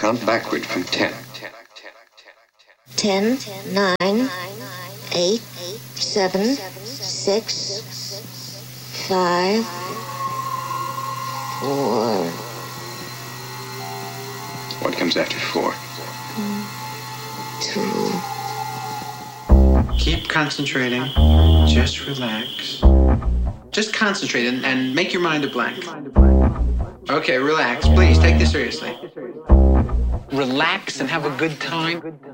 Count backward from 10. 10, 9, 8, 7, 6, 5, 4. What comes after 4? 2. Keep concentrating. Just relax. Just concentrate and make your mind a blank. Okay, relax. Please, take this seriously. Relax and have a good time.